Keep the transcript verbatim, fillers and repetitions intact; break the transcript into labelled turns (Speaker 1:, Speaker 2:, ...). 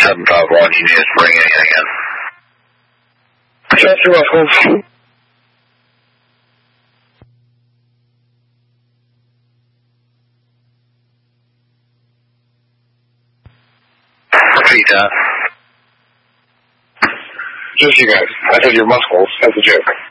Speaker 1: seven five one, you need us to bring anything in.
Speaker 2: Check your muscles.
Speaker 1: Repeat that.
Speaker 2: Just you guys. I said your muscles. That's a joke.